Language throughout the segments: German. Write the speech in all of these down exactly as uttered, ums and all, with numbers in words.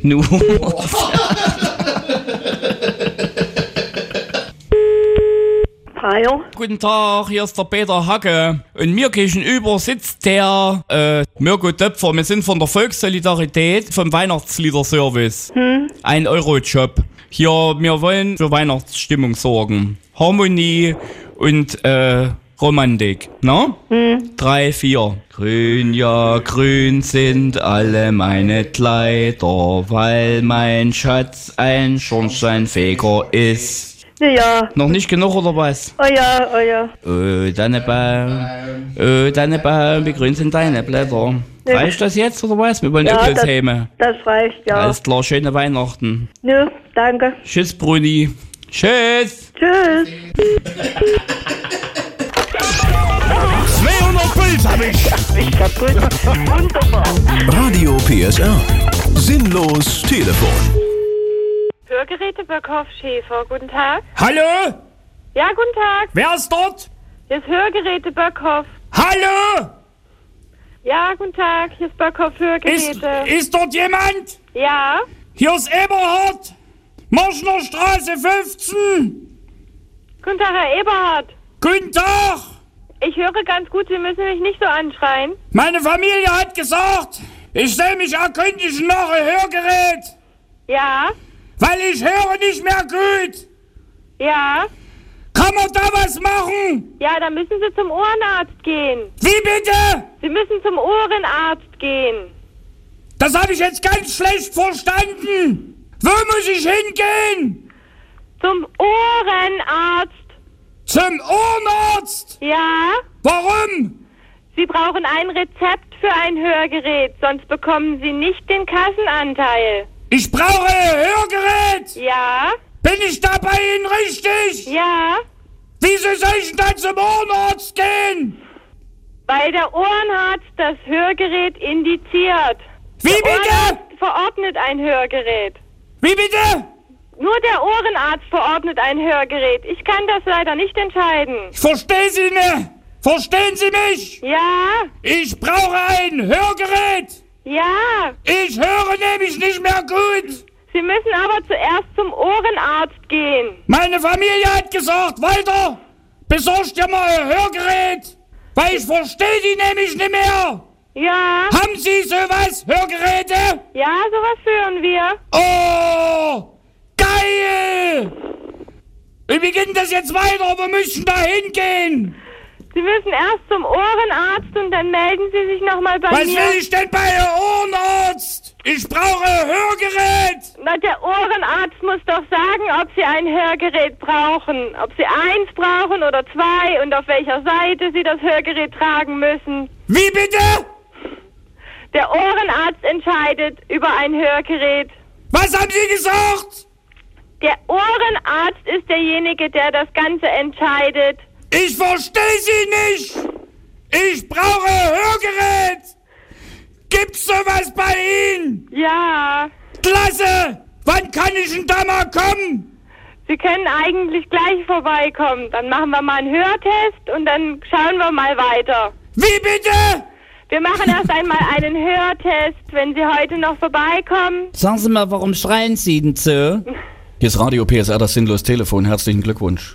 Nu. Hallo? Guten Tag, hier ist der Peter Hacke. Und mir gegenüber sitzt der äh, Mirko Töpfer. Wir sind von der Volkssolidarität vom Weihnachtsliederservice. Hm? Ein Euro-Job. Hier, wir wollen für Weihnachtsstimmung sorgen. Harmonie und äh, Romantik. Na? Hm? Drei, vier. Grün, ja, grün sind alle meine Kleider, weil mein Schatz ein Schornsteinfeger ist. Ja. Noch nicht genug oder was? Oh ja, oh ja. Oh, Dannebaum, oh, Dannebaum, wie grün sind deine Blätter? Ja. Reicht das jetzt oder was? Wir wollen ja, Ökels das, heime. Das reicht, ja. Alles klar, schöne Weihnachten. Ja, danke. Tschüss, Bruni. Tschüss. Tschüss. zweihundert Puls hab ich. Ich kaputt. Wunderbar. Radio P S R. Sinnlos Telefon. Hörgeräte Böckhoff Schäfer, guten Tag. Hallo? Ja, guten Tag. Wer ist dort? Hier ist Hörgeräte Böckhoff. Hallo? Ja, guten Tag. Hier ist Böckhoff Hörgeräte. Ist, ist dort jemand? Ja. Hier ist Eberhard. Marschner Straße fünfzehn. Guten Tag, Herr Eberhard. Guten Tag. Ich höre ganz gut, Sie müssen mich nicht so anschreien. Meine Familie hat gesagt, ich soll mich erkundigen nach einem Hörgerät. Ja. Weil ich höre nicht mehr gut. Ja. Kann man da was machen? Ja, dann müssen Sie zum Ohrenarzt gehen. Wie bitte? Sie müssen zum Ohrenarzt gehen. Das habe ich jetzt ganz schlecht verstanden. Wo muss ich hingehen? Zum Ohrenarzt. Zum Ohrenarzt? Ja. Warum? Sie brauchen ein Rezept für ein Hörgerät, sonst bekommen Sie nicht den Kassenanteil. Ich brauche ein Hörgerät! Ja. Bin ich da bei Ihnen richtig? Ja. Wieso soll ich dann zum Ohrenarzt gehen? Weil der Ohrenarzt das Hörgerät indiziert. Wie der bitte? Ohrenarzt verordnet ein Hörgerät. Wie bitte? Nur der Ohrenarzt verordnet ein Hörgerät. Ich kann das leider nicht entscheiden. Ich verstehe Sie nicht. Verstehen Sie mich? Ja. Ich brauche ein Hörgerät. Ja. Ich höre nämlich nicht mehr gut. Sie müssen aber zuerst zum Ohrenarzt gehen. Meine Familie hat gesagt, weiter, besorgt dir mal ein Hörgerät, weil ich verstehe die nämlich nicht mehr. Ja. Haben Sie sowas, Hörgeräte? Ja, sowas führen wir. Oh, geil. Und wie geht denn das jetzt weiter? Wir müssen da hingehen. Sie müssen erst zum Ohrenarzt und dann melden Sie sich nochmal bei Was mir. Was will ich denn bei einem Ohrenarzt? Ich brauche ein Hörgerät. Na, der Ohrenarzt muss doch sagen, ob Sie ein Hörgerät brauchen. Ob Sie eins brauchen oder zwei und auf welcher Seite Sie das Hörgerät tragen müssen. Wie bitte? Der Ohrenarzt entscheidet über ein Hörgerät. Was haben Sie gesagt? Der Ohrenarzt ist derjenige, der das Ganze entscheidet. Ich verstehe Sie nicht! Ich brauche ein Hörgerät! Gibt's sowas bei Ihnen? Ja. Klasse! Wann kann ich denn da mal kommen? Sie können eigentlich gleich vorbeikommen. Dann machen wir mal einen Hörtest und dann schauen wir mal weiter. Wie bitte? Wir machen erst einmal einen Hörtest, wenn Sie heute noch vorbeikommen. Sagen Sie mal, warum schreien Sie denn so? Hier ist Radio P S R, das Sinnlos Telefon. Herzlichen Glückwunsch.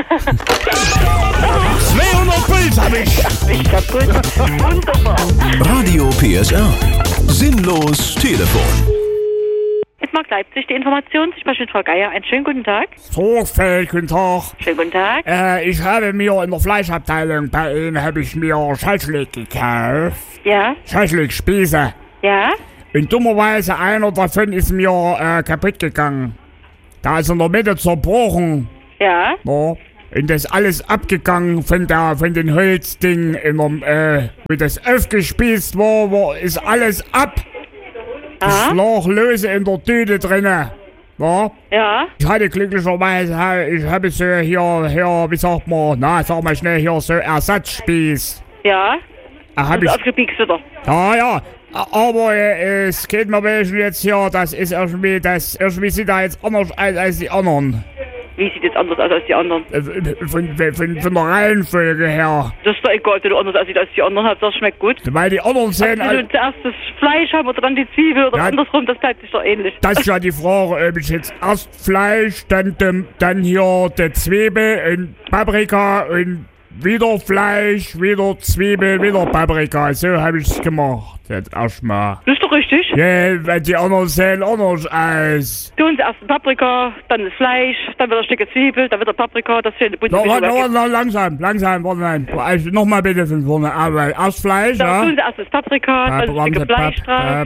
zweihundert Puls hab ich. Ich kaputt. Wunderbar. Radio P S R. Sinnlos Telefon. Markt Leipzig, die Information. Ich spreche mit Frau Geier. Einen schönen guten Tag. Torfeld, guten Tag. Schönen guten Tag. Äh, ich habe mir in der Fleischabteilung bei Ihnen habe ich mir Schaschlik gekauft. Ja. Schaschlik-Spieße. Ja. Und dummerweise einer davon ist mir äh, kaputt gegangen. Da ist in der Mitte zerbrochen. Ja. Ja. Und das ist alles abgegangen von der, von den Holzding, in der, äh, wie das aufgespießt war, war, ist alles ab. Das lag lose in der Tüte drinne. Ja. Ja. Ich hatte glücklicherweise, ich habe so hier, hier, wie sagt man, na, sag mal schnell, hier so Ersatzspieß. Ja. Da hab das ich, aufgepiekst wieder. ja, ja. Aber äh, es geht mir welchen jetzt hier, das ist irgendwie, das, irgendwie sieht da jetzt anders aus als die anderen. Wie sieht jetzt anders aus als die anderen? Äh, Von, von, von der Reihenfolge her. Das ist doch egal, wenn du anders aussieht als die anderen. Hauptsache schmeckt gut. Weil die anderen sehen... Wenn du zuerst das Fleisch haben oder dann die Zwiebel oder Ja. andersrum, das bleibt sich doch ähnlich. Das ist ja die Frage, ob ich jetzt erst Fleisch, dann, dem, dann hier die Zwiebel und Paprika und wieder Fleisch, wieder Zwiebel, wieder Paprika. So habe ich es gemacht. Jetzt erstmal. Das ist doch richtig. Ja, weil die anderen sehen anders aus. Tun sie erst die Paprika, dann das Fleisch, dann wieder ein Stück Zwiebel, dann wieder Paprika, das schöne bunte No, Mischung warte, ergibt. warte, langsam, langsam, warte, nein. Also, nochmal bitte von vorne. Aber erst Fleisch, Dann ja? tun sie erst das Paprika, dann ein Stück Fleisch drauf,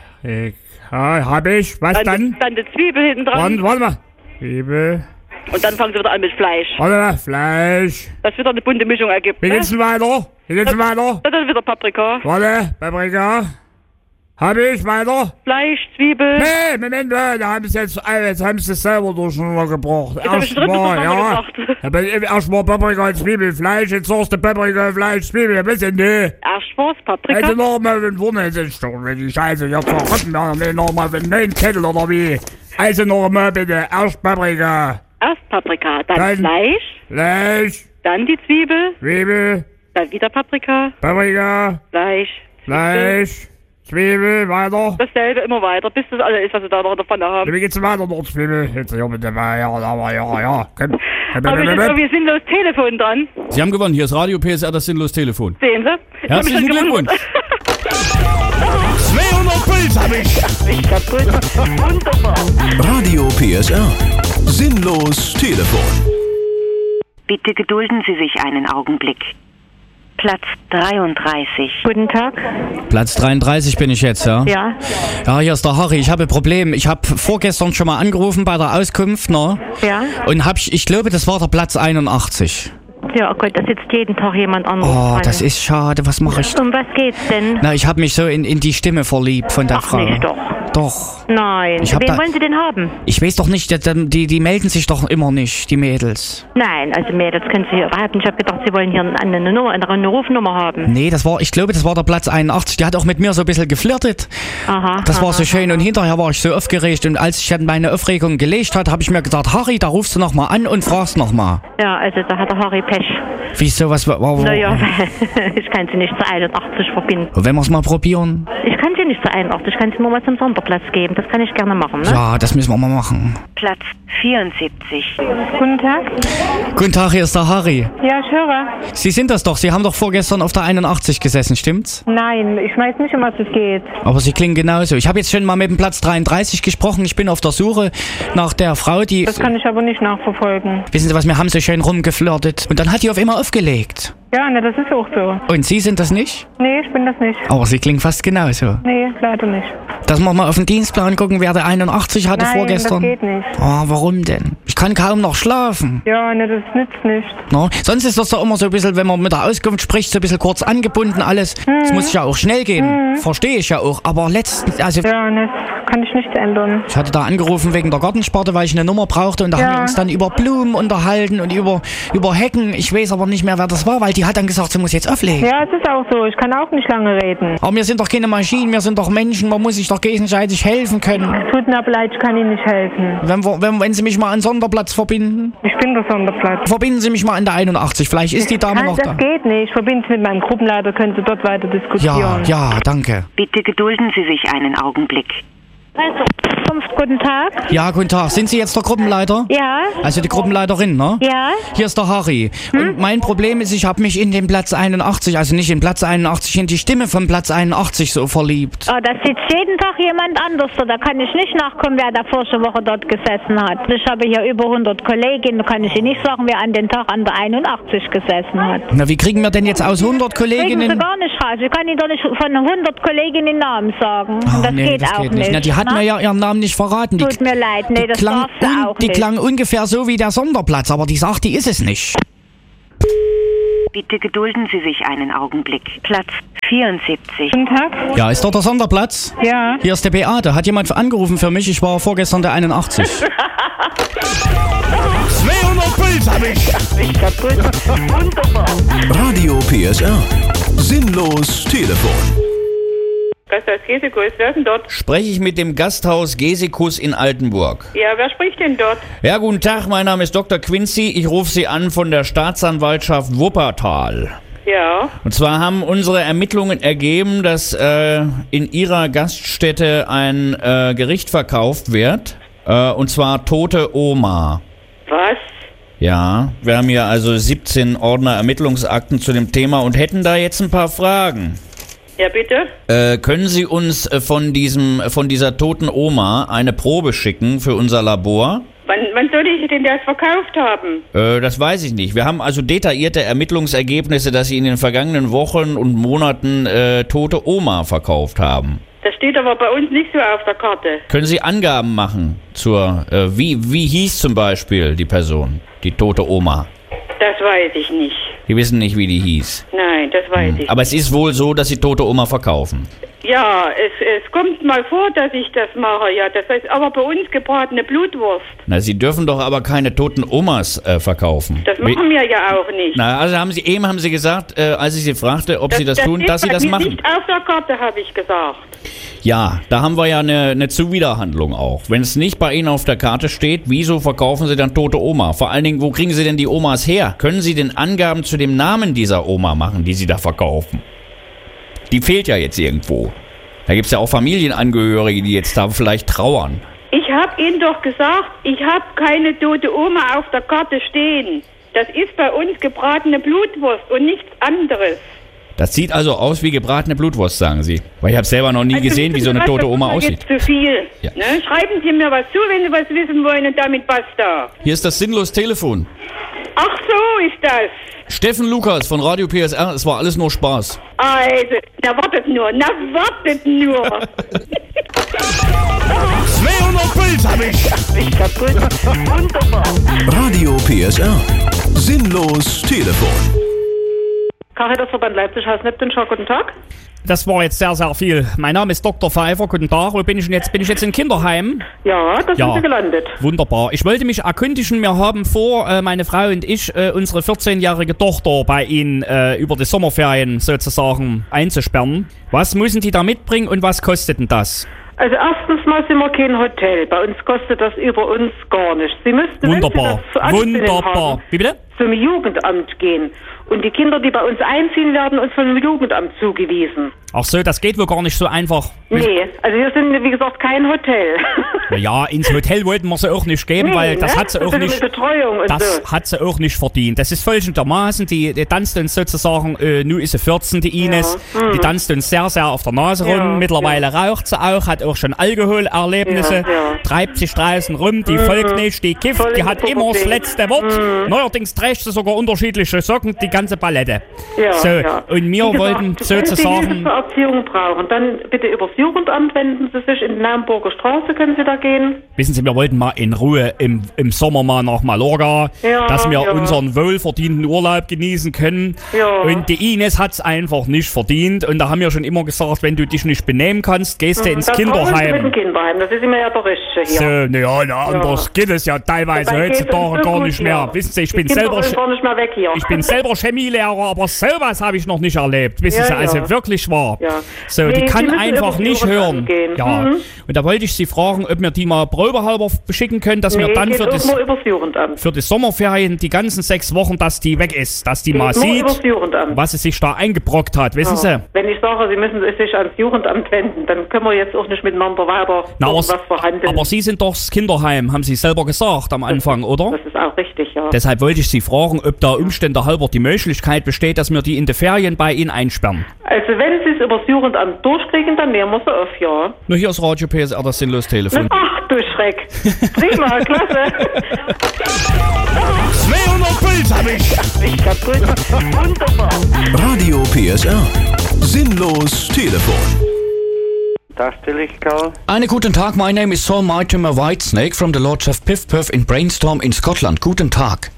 Ja, hab ich. Was dann, dann? dann die Zwiebel hinten dran Warte, warte mal. Zwiebel. und dann fangen sie wieder an mit Fleisch. Warte mal, Fleisch. Das wieder eine bunte Mischung ergibt. Wie Ne? geht's denn weiter? Wie geht's denn weiter? Dann wieder Paprika, Warte, Paprika. Hab ich weiter? Fleisch, Zwiebel. Nee, Moment, äh, da haben sie jetzt, äh, jetzt haben sie es selber durcheinander gebracht. hab ich schon Erstmal, durcheinander ja. gebracht. Aber erstmal Paprika, Zwiebel, Fleisch, jetzt sagst du Paprika, Fleisch, Zwiebel, ein bisschen, nee. Erst was, Paprika. Also nochmal von vorne, jetzt ist doch die Scheiße, ich hab verraten, ja, nee, nochmal von neuen Kettel oder wie. Also nochmal bitte, erst Paprika, Erst Paprika, dann, Dann- Fleisch, Fleisch, dann die Zwiebel, Zwiebel, dann wieder Paprika, Paprika, Fleisch, Fleisch, Zwiebel, weiter. dasselbe immer weiter, bis das alles ist, was sie da noch in der Pfanne haben. Wie geht's weiter noch, Zwiebel? Jetzt hier bitte mal, ja, ja, ja, ja, komm. Aber wir sind irgendwie sinnlos Telefon dran. Sie haben gewonnen. Hier ist Radio P S R, das sinnlos Telefon. Sehen Sie? Ich hab mich Herzlichen schon gewundert. Glückwunsch. zweihundert Puls hab ich. Ist kaputt. Wunderbar. Radio P S R. Sinnlos Telefon. Bitte gedulden Sie sich einen Augenblick. Platz dreiunddreißig. Guten Tag. Platz dreiunddreißig bin ich jetzt, ja? Ja. Ja, hier ist der Harry. Ich habe ein Problem. Ich habe vorgestern schon mal angerufen bei der Auskunft, ne? Ja. Und hab ich, ich glaube, das war der Platz einundachtzig. Ja, oh Gott, da sitzt jeden Tag jemand anderes Oh, dran. das ist schade. Was mache ich? Um was geht's denn? Na, ich habe mich so in, in die Stimme verliebt von der Ach, Frau. nicht doch. Doch. Nein. Ich hab Wen da- wollen Sie denn haben? Ich weiß doch nicht, die, die, die melden sich doch immer nicht, die Mädels. Nein, also mehr, das können Sie hier überhaupt nicht. Ich habe gedacht, Sie wollen hier eine, eine, Nummer, eine Rufnummer haben. Nee, das war, ich glaube, das war der Platz einundachtzig. Die hat auch mit mir so ein bisschen geflirtet. Aha. Das war aha. so schön und hinterher war ich so aufgeregt und als ich dann meine Aufregung gelegt hat, habe ich mir gedacht, Harry, da rufst du noch mal an und fragst noch mal. Ja, also da hat der Harry Pech. Wieso, was war, war, Naja, ich kann Sie nicht zu einundachtzig verbinden. Wenn wir es mal probieren? Ich kann Sie nicht zu einundachtzig, ich kann Sie nur mal zum Sonderplatz geben. Das kann ich gerne machen, ne? Ja, das müssen wir mal machen. Platz vierundsiebzig. Guten Tag. Guten Tag, hier ist der Harry. Ja, ich höre. Sie sind das doch, Sie haben doch vorgestern auf der einundachtzig gesessen, stimmt's? Nein, ich weiß nicht, um was es geht. Aber Sie klingen genauso. Ich habe jetzt schon mal mit dem Platz dreiunddreißig gesprochen. Ich bin auf der Suche nach der Frau, die... Das kann ich aber nicht nachverfolgen. Wissen Sie was, wir haben so schön rumgeflirtet. Und dann hat die auf immer aufgelegt. Ja, ne, das ist auch so. Und Sie sind das nicht? Nee, ich bin das nicht. Aber Sie klingen fast genauso. Nee, leider nicht. Dass wir mal auf den Dienstplan gucken, wer der einundachtzig hatte Nein, vorgestern. das geht nicht. Oh, warum denn? Ich kann kaum noch schlafen. Ja, ne, das nützt nicht. No? Sonst ist das doch immer so ein bisschen, wenn man mit der Auskunft spricht, so ein bisschen kurz angebunden alles. Es muss ja auch schnell gehen. Verstehe ich ja auch. Aber letztens, also Ja, ne, kann ich nichts ändern. ich hatte da angerufen wegen der Gartensparte, weil ich eine Nummer brauchte und da Ja. haben wir uns dann über Blumen unterhalten und über, über Hecken. Ich weiß aber nicht mehr, wer das war, weil die hat dann gesagt, sie muss jetzt auflegen. Ja, es ist auch so. Ich kann auch nicht lange reden. Aber wir sind doch keine Maschinen, wir sind doch Menschen, man muss sich doch gegenseitig helfen können. Tut mir aber leid, ich kann Ihnen nicht helfen. Wenn, wir, wenn, wenn Sie mich mal an Sonderplatz verbinden, Ich bin der Sonderplatz. verbinden Sie mich mal an der einundachtzig, vielleicht ist die Dame Nein, noch das da. geht nicht. Ich verbinde es mit meinem Gruppenleiter, können Sie dort weiter Ja, diskutieren. ja, danke. Bitte gedulden Sie sich einen Augenblick. Also, guten Tag. Ja, guten Tag. Sind Sie jetzt der Gruppenleiter? Ja, Also die Gruppenleiterin, ne? ja. Hier ist der Harry. Hm? Und mein Problem ist, ich habe mich in den Platz einundachtzig, also nicht in Platz einundachtzig, in die Stimme von Platz einundachtzig so verliebt. Oh, da sitzt jeden Tag jemand anders da. Da kann ich nicht nachkommen, wer da vorige Woche dort gesessen hat. Ich habe hier über hundert Kolleginnen. Da kann ich Ihnen nicht sagen, wer an den Tag an der einundachtzig gesessen hat. Na, wie kriegen wir denn jetzt aus hundert Kriegen Sie Kolleginnen... gar nicht raus. Ich kann Ihnen doch nicht von hundert Kolleginnen den Namen sagen. Oh, das nee, geht das auch geht nicht. nicht. Na, die hat ne? mir ja ihren Namen nicht verraten. Die, Tut mir leid, nee, die das klang, darfst du un, auch die nicht. klang ungefähr so wie der Sonderplatz, aber die sagt, die ist es nicht. Bitte gedulden Sie sich einen Augenblick. Platz vierundsiebzig. Guten Tag. Ja, ist doch der Sonderplatz? Ja. Hier ist der Beate. Hat jemand angerufen für mich? Ich war vorgestern der einundachtzig. zweihundert Puls hab ich. Ist kaputt. Wunderbar. Radio P S R. Sinnlos Telefon. Gasthaus Gesikus, wer ist denn dort? Spreche ich mit dem Gasthaus Gesikus in Altenburg? Ja, wer spricht denn dort? Ja, guten Tag, mein Name ist Doktor Quincy. Ich rufe Sie an von der Staatsanwaltschaft Wuppertal. Ja. Und zwar haben unsere Ermittlungen ergeben, dass äh, in Ihrer Gaststätte ein äh, Gericht verkauft wird. Äh, und zwar tote Oma. Was? Ja, wir haben hier also siebzehn Ordner Ermittlungsakten zu dem Thema und hätten da jetzt ein paar Fragen. Ja, bitte? Äh, können Sie uns äh, von diesem, von dieser toten Oma eine Probe schicken für unser Labor? Wann, wann soll ich denn das verkauft haben? Äh, das weiß ich nicht. Wir haben also detaillierte Ermittlungsergebnisse, dass Sie in den vergangenen Wochen und Monaten äh, tote Oma verkauft haben. Das steht aber bei uns nicht so auf der Karte. Können Sie Angaben machen zur, äh, wie, wie hieß zum Beispiel die Person, die tote Oma? Das weiß ich nicht. Sie wissen nicht, wie die hieß. Nein, das weiß hm. ich Aber es ist wohl so, dass Sie tote Oma verkaufen. Ja, es, es kommt mal vor, dass ich das mache, ja. Das heißt aber bei uns gebratene Blutwurst. Na, Sie dürfen doch aber keine toten Omas äh, verkaufen. Das machen wir ja auch nicht. Na, also haben Sie eben haben Sie gesagt, äh, als ich Sie fragte, ob das, Sie das, das tun, dass Sie das nicht machen. Nicht auf der Karte, habe ich gesagt. Ja, da haben wir ja eine, eine Zuwiderhandlung auch. Wenn es nicht bei Ihnen auf der Karte steht, wieso verkaufen Sie dann tote Oma? Vor allen Dingen, wo kriegen Sie denn die Omas her? Können Sie denn Angaben zu dem Namen dieser Oma machen, die Sie da verkaufen? Die fehlt ja jetzt irgendwo. Da gibt es ja auch Familienangehörige, die jetzt da vielleicht trauern. Ich habe Ihnen doch gesagt, ich habe keine tote Oma auf der Karte stehen. Das ist bei uns gebratene Blutwurst und nichts anderes. Das sieht also aus wie gebratene Blutwurst, sagen Sie. Weil ich habe selber noch nie also gesehen, wie so eine tote Oma aussieht. Das ist zu viel. Ja. Ne? Schreiben Sie mir was zu, wenn Sie was wissen wollen und damit basta. Hier ist das sinnlos Telefon. Ach so ist das. Steffen Lukas von Radio P S R, es war alles nur Spaß. Also, na wartet nur, na wartet nur. zweihundert Puls hab ich. Ich kaputt. Wunderbar. Radio P S R. Sinnlos Telefon. Caritasverband Leipzig, Haus-Neptunschau, guten Tag. Das war jetzt sehr, sehr viel. Mein Name ist Doktor Pfeiffer. Guten Tag. Wo bin ich denn jetzt? Bin ich jetzt im Kinderheim? Ja, da Ja. sind Sie gelandet. Wunderbar. Ich wollte mich erkundigen. Wir haben vor, äh, meine Frau und ich, äh, unsere vierzehnjährige Tochter bei Ihnen äh, über die Sommerferien sozusagen einzusperren. Was müssen die da mitbringen und was kostet denn das? Also erstens mal sind wir kein Hotel. Bei uns kostet das über uns gar nichts. Sie müssten, Wunderbar. wenn Sie das zu Wunderbar. haben, Wie bitte? zum Jugendamt gehen. Und die Kinder, die bei uns einziehen, werden uns vom Jugendamt zugewiesen. Ach so, das geht wohl gar nicht so einfach. Nee, also wir sind, wie gesagt, kein Hotel. Na ja, ins Hotel wollten wir sie auch nicht geben, Nee, weil das ne? hat sie Das auch ist nicht. eine Betreuung und Das so. hat sie auch nicht verdient. Das ist folgendermaßen, die, die tanzt uns sozusagen, äh, nun ist sie vierzehn, die Ines, Ja, hm. die tanzt uns sehr, sehr auf der Nase rum. Ja, Mittlerweile raucht sie auch, hat auch schon Alkoholerlebnisse, Ja, ja. treibt sich draußen rum, die folgt nicht, die kifft, Voll die in hat der immer das Pubertät. letzte Wort. Neuerdings trägt sie sogar unterschiedliche Socken, die ganze Palette. Ja, so, ja. und wir Wie wollten gesagt, wenn Sie sozusagen... Hilfe zur Erziehung brauchen, dann bitte übers Jugendamt wenden Sie sich. In Naumburger Straße können Sie da gehen. Wissen Sie, wir wollten mal in Ruhe im, im Sommer mal nach Mallorca, Ja, dass wir ja. unseren wohlverdienten Urlaub genießen können. Ja. Und die Ines hat's einfach nicht verdient. Und da haben wir schon immer gesagt, wenn du dich nicht benehmen kannst, gehst du ins das wollen Sie mit Kinderheim. dem Kinderheim, das ist immer ja der Richtige So, hier. naja, na, anders geht es ja teilweise Dabei geht's heutzutage uns so gar gut nicht mehr. hier. Wissen Sie, ich Die bin Kinder selber... wollen gar nicht mehr weg hier. Ich bin selber Chemielehrer, aber sowas habe ich noch nicht erlebt. Wissen Ja, Sie, ja. also wirklich wahr. Ja. So, Nee, die Sie kann müssen einfach über die nicht Jugendamt hören. gehen. Ja. Mhm. Und da wollte ich Sie fragen, ob wir die mal probehalber beschicken können, dass wir Nee, dann geht für auch das, nur übers Jugendamt. für die Sommerferien die ganzen sechs Wochen, dass die weg ist. Dass die Geht mal nur sieht, übers Jugendamt. was sie sich da eingebrockt hat. Wissen Ja. Sie? Wenn ich sage, Sie müssen sich ans Jugendamt wenden, dann können wir jetzt auch nicht miteinander weiter Na, aber, was verhandeln. aber Sie sind doch das Kinderheim, haben Sie selber gesagt am Anfang, oder? Das ist auch richtig, ja. Deshalb wollte ich Sie fragen, ob da Umstände halber die Möglichkeit besteht, dass wir die in die Ferien bei Ihnen einsperren. Also wenn Sie es übers Jugendamt durchkriegen, dann nehmen wir sie auf, ja. Nur hier ist Radio P S R, das sinnlos Telefon. Ach du Schreck. Prima, klasse. zweihundert Puls hab ich. Ich kaputt. Wunderbar. Radio P S R. Sinnlos Telefon. Das stelle ich, Karl. Einen guten Tag, my name is Saul Mortimer Whitesnake from the Lords of Piff Puff in Brainstorm in Scotland. Guten Tag.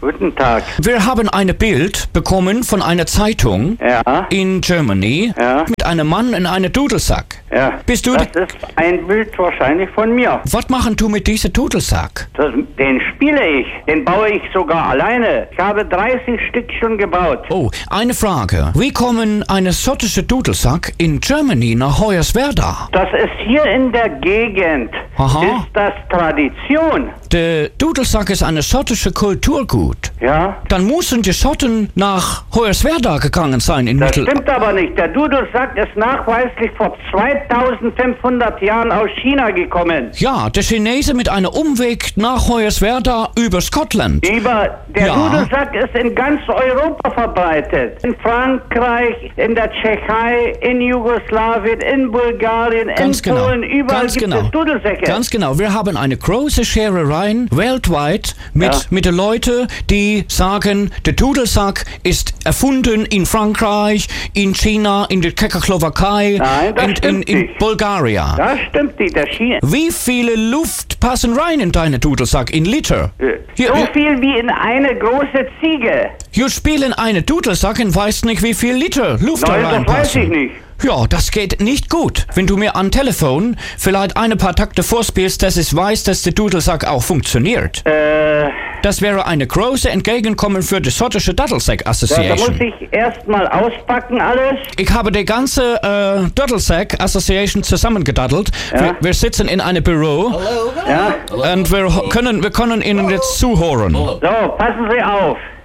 Guten Tag. Wir haben ein Bild bekommen von einer Zeitung Ja. in Germany Ja. mit einem Mann in einem Dudelsack. Ja. Bist du das de- ist ein Bild wahrscheinlich von mir. Was machen du mit diesem Dudelsack? Das, den spiele ich. Den baue ich sogar alleine. Ich habe dreißig Stück schon gebaut. Oh, eine Frage. Wie kommen eine schottische Dudelsack in Germany nach Hoyerswerda? Das ist hier in der Gegend. Aha. Ist das Tradition? Der Dudelsack ist eine schottische Kulturgut. Ja. Dann müssen die Schotten nach Hoyerswerda gegangen sein in Das Mittel... stimmt aber nicht. Der Dudelsack ist nachweislich vor zweitausendfünfhundert Jahren aus China gekommen. Ja, der Chinese mit einem Umweg nach Hoyerswerda über Scotland. Über der Ja. Dudelsack ist in ganz Europa verbreitet. In Frankreich, in der Tschechei, in Jugoslawien, in Bulgarien, Ganz in genau. Polen, überall Ganz gibt genau. es Dudelsäcke. Ganz genau. Wir haben eine große Scherereien weltweit mit, Ja. mit den Leuten, die sagen, der Dudelsack ist erfunden in Frankreich, in China, in der Tschechoslowakei, Nein, das in, in, stimmt in nicht. Bulgarien. Das stimmt nicht. Der China. Wie viele Luft passen rein in deinen Dudelsack in Liter? Hier, So hier, viel wie in eine große Ziege. hier spielen eine Dudelsack und weißt nicht, wie viel Liter Luft da Nein, das weiß reinpassen. ich nicht. Ja, das geht nicht gut. Wenn du mir am Telefon vielleicht ein paar Takte vorspielst, dass ich weiß, dass der Dudelsack auch funktioniert. Äh, Das wäre eine große Entgegenkommen für die schottische Dudelsack da, da muss Association. ich erstmal auspacken alles. Ich habe die ganze äh, Dudelsack Association zusammengedaddelt. Ja. Wir, wir sitzen in einem Büro Ja. und wir ho- können, wir können Ihnen jetzt zuhören. So, passen Sie auf.